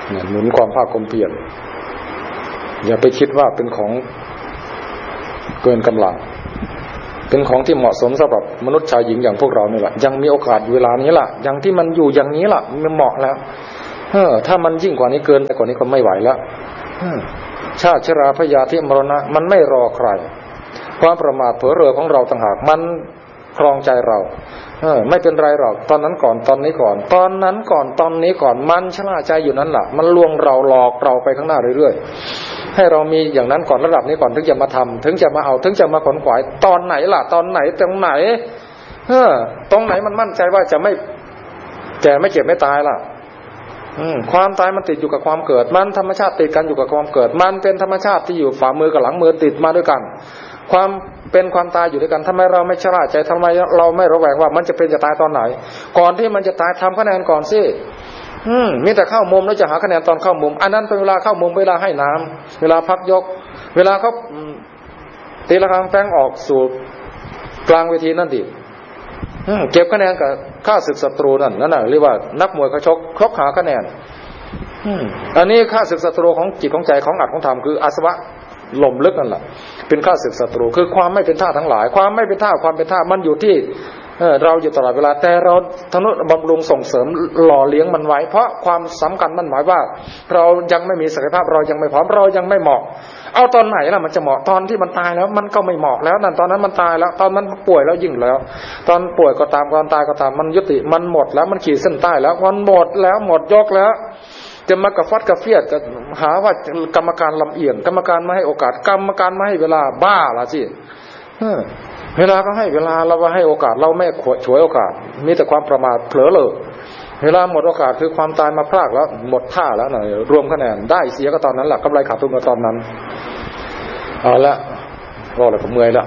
เนี่ยหนุนความภาคความเพียรอย่าไปคิดว่าเป็นของเกินกำลังเป็นของที่เหมาะสมสำหรับมนุษย์ชายหญิงอย่างพวกเรานี่แหละยังมีโอกาสเวลานี้ล่ะอย่างที่มันอยู่อย่างนี้ล่ะมันเหมาะแล้วถ้ามันยิ่งกว่านี้เกินไปกว่านี้ก็ไม่ไหวแล้วชาติชราพยาธิมรณะมันไม่รอใครความประมาทเผลอเรอของเราต่างหากมันครองใจเราไม่เป็นไรหรอกตอนนั้นก่อนตอนนี้ก่อนตอนนั้นก่อนตอนนี้ก่อนมันชะล่าใจอยู่นั้นล่ะมันลวงเราหลอกเราไปข้างหน้าเรื่อยๆให้เรามีอย่างนั้นก่อนระดับนี้ก่อนถึงจะมาทำถึงจะมาเอาถึงจะมาขนขวายตอนไหนล่ะตอนไหนตรงไหนตรงไหนมันมั่นใจว่าจะไม่แก่ไม่เจ็บไม่ตายล่ะความตายมันติดอยู่กับความเกิดมันธรรมชาติติดกันอยู่กับความเกิดมันเป็นธรรมชาติที่อยู่ฝ่ามือกับหลังมือติดมาด้วยกันความเป็นความตายอยู่ด้วยกันทำไมเราไม่ชราใจทำไมเราไม่ระแวงว่ามันจะเป็นจะตายตอนไหนก่อนที่มันจะตายทำคะแนนก่อนสิมีแต่เข้ามุมแล้วจะหาคะแนนตอนเข้ามุมอันนั้นเป็นเวลาเข้ามุมเวลาให้น้ำเวลาพักยกเวลาเขาตีระฆังแป้งออกสู่กลางเวทีนั่นดิเก็บคะแนนกับข้าศึกศัตรูนั่นน่ะเรียกว่านักมวยเขาชกหาคะแนนอันนี้ข้าศึกศัตรูของจิตของใจของอัตของธรรมคืออาสวะหล่มลึกนั่นแหละเป็นข้าศึกศัตรูคือความไม่เป็นท่าทั้งหลายความไม่เป็นท่าความเป็นท่ามันอยู่ที่เราอยู่ตลอดเวลาแต่เราทนุบำรุงส่งเสริมหล่อเลี้ยงมันไว้เพราะความสำคัญมันหมายว่าเรายังไม่มีศักยภาพเรายังไม่พร้อมเรายังไม่เหมาะเอาตอนไหนล่ะมันจะเหมาะตอนที่มันตายแล้วมันก็ไม่เหมาะแล้วนั่นตอนนั้นมันตายแล้วตอนมันป่วยแล้วยิ่งแล้วตอนป่วยก็ตามตอนตายก็ตามมันยุติมันหมดแล้วมันขีดเส้นใต้แล้วมันหมดแล้วหมดยกแล้วจะมากระฟัดกระเฟียดจะหาว่ากรรมการลำเอียงกรรมการไม่ให้โอกาสกรรมการไม่ให้เวลาบ้าละสิเวลาก็ให้เวลาเราให้โอกาสเราไม่ฉวยโอกาสมีแต่ความประมาทเผลอเลยเวลาหมดโอกาสคือความตายมาพรากแล้วหมดท่าแล้วหน่อยรวมคะแนนได้เสียก็ตอนนั้นแหละกำไรขาดทุนก็ตอนนั้นเอาละก็เลยผมเมื่อยละ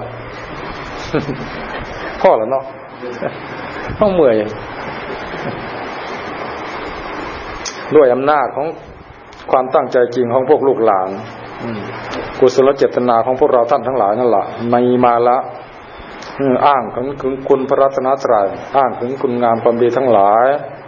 พ่อแล้วเนาะต้องเมื่อยด้วยอำนาจของความตั้งใจจริงของพวกลูกหลานกุศลเจตนาของพวกเราท่านทั้งหลายนั่นแหละมีมาละอ้างถึงคุณพระรัตนตรัยอ้างถึงคุณงามความดีทั้งหลาย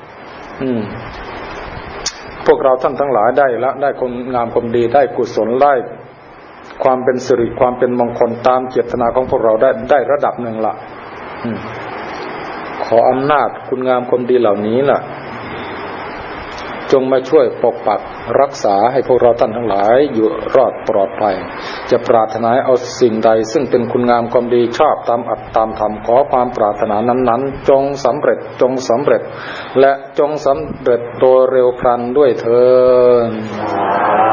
พวกเราท่านทั้งหลายได้คุณงามความดีได้กุศลได้ความเป็นสิริความเป็นมงคลตามเจตนาของพวกเราได้ระดับหนึ่งละขออำนาจคุณงามความดีเหล่านี้ล่ะจงมาช่วยปกปักรักษาให้พวกเราท่านทั้งหลายอยู่รอดปลอดภัยจะปรารถนาเอาสิ่งใดซึ่งเป็นคุณงามความดีชอบตามอัตตามธรรมขอความปรารถนานั้นๆจงสำเร็จและจงสำเร็จโดยเร็วพลันด้วยเถิด